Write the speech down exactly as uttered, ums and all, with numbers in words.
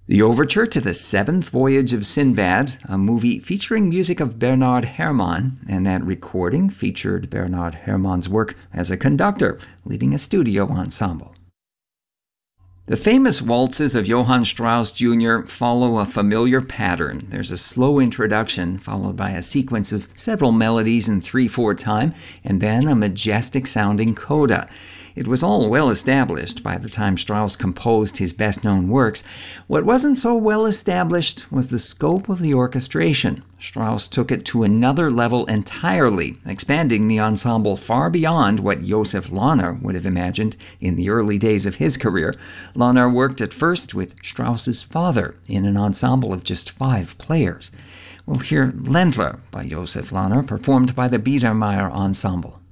The Overture to the Seventh Voyage of Sinbad, a movie featuring music of Bernard Herrmann, and that recording featured Bernard Herrmann's work as a conductor, leading a studio ensemble. The famous waltzes of Johann Strauss Junior follow a familiar pattern. There's a slow introduction, followed by a sequence of several melodies in three four time, and then a majestic-sounding coda. It was all well established by the time Strauss composed his best-known works. What wasn't so well established was the scope of the orchestration. Strauss took it to another level entirely, expanding the ensemble far beyond what Joseph Lahner would have imagined in the early days of his career. Lahner worked at first with Strauss's father in an ensemble of just five players. We'll hear Ländler by Joseph Lahner, performed by the Biedermeier Ensemble.